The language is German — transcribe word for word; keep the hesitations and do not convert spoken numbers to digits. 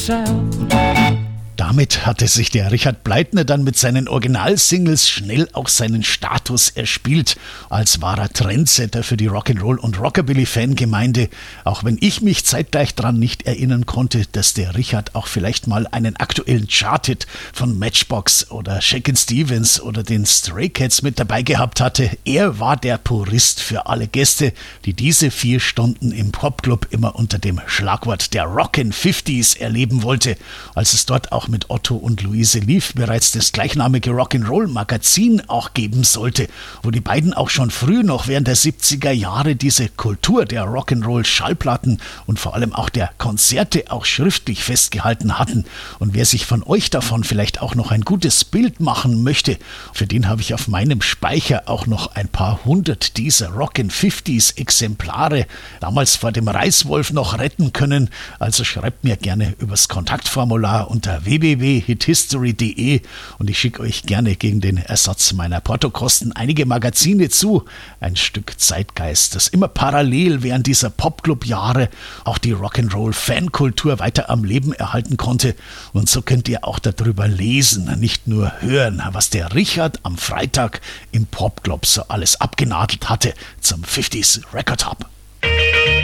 yourself. Damit hatte sich der Richard Bleitner dann mit seinen Originalsingles schnell auch seinen Status erspielt, als wahrer Trendsetter für die Rock'n'Roll- und Rockabilly-Fangemeinde, auch wenn ich mich zeitgleich dran nicht erinnern konnte, dass der Richard auch vielleicht mal einen aktuellen Charthit von Matchbox oder Shakin' Stevens oder den Stray Cats mit dabei gehabt hatte. Er war der Purist für alle Gäste, die diese vier Stunden im Popclub immer unter dem Schlagwort der Rockin' fünfziger erleben wollte, als es dort auch mit Otto und Luise Lief bereits das gleichnamige Rock'n'Roll-Magazin auch geben sollte, wo die beiden auch schon früh noch während der siebziger Jahre diese Kultur der Rock'n'Roll-Schallplatten und vor allem auch der Konzerte auch schriftlich festgehalten hatten. Und wer sich von euch davon vielleicht auch noch ein gutes Bild machen möchte, für den habe ich auf meinem Speicher auch noch ein paar hundert dieser Rockin' fünfziger Exemplare damals vor dem Reißwolf noch retten können. Also schreibt mir gerne übers Kontaktformular unter w w w punkt hithistory punkt de und ich schicke euch gerne gegen den Ersatz meiner Portokosten einige Magazine zu. Ein Stück Zeitgeist, das immer parallel während dieser Popclub-Jahre auch die Rock'n'Roll-Fankultur weiter am Leben erhalten konnte. Und so könnt ihr auch darüber lesen, nicht nur hören, was der Richard am Freitag im Popclub so alles abgenadelt hatte zum fünfziger Record Hub.